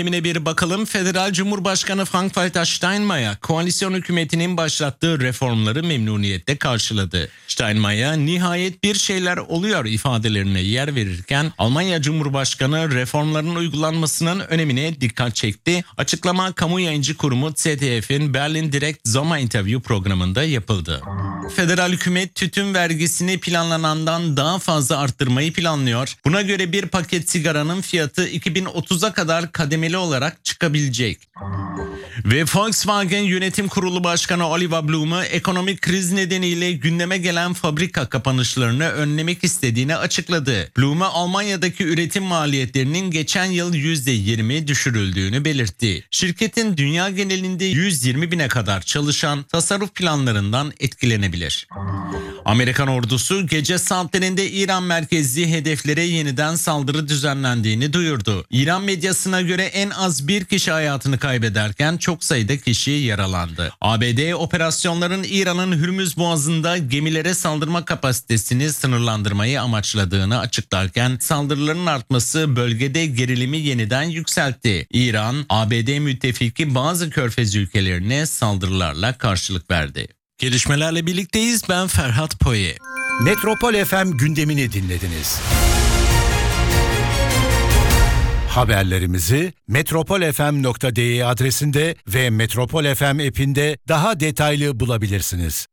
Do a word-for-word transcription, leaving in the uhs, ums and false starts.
Emine bir bakalım. Federal Cumhurbaşkanı Frank-Walter Steinmeier, koalisyon hükümetinin başlattığı reformları memnuniyetle karşıladı. Steinmeier, nihayet bir şeyler oluyor ifadelerine yer verirken, Almanya Cumhurbaşkanı reformların uygulanmasının önemine dikkat çekti. Açıklama, kamu yayıncı kurumu Z D F'in Berlin Direkt Sommer Interview programında yapıldı. Federal hükümet tütün vergisini planlanandan daha fazla arttırmayı planlıyor. Buna göre bir paket sigaranın fiyatı iki bin otuza kadar kademeli olarak çıkabilecek. Ve Volkswagen Yönetim Kurulu Başkanı Oliver Blume, ekonomik kriz nedeniyle gündeme gelen fabrika kapanışlarını önlemek istediğini açıkladı. Blume, Almanya'daki üretim maliyetlerinin geçen yıl yüzde yirmi düşürüldüğünü belirtti. Şirketin dünya genelinde yüz yirmi bine kadar çalışan tasarruf planlarından etkilenebilir. Amerikan ordusu gece saatlerinde İran merkezli hedeflere yeniden saldırı düzenlendiğini duyurdu. İran medyasına göre en az bir kişi hayatını kaybederken çok sayıda kişi yaralandı. A B D operasyonların İran'ın Hürmüz Boğazı'nda gemilere saldırma kapasitesini sınırlandırmayı amaçladığını açıklarken saldırıların artması bölgede gerilimi yeniden yükseltti. İran, A B D müttefiki bazı körfez ülkelerine saldırılarla karşılık verdi. Gelişmelerle birlikteyiz. Ben Ferhat Poye. Metropol F M gündemini dinlediniz. Haberlerimizi metropol f m nokta d e adresinde ve Metropol F M app'inde daha detaylı bulabilirsiniz.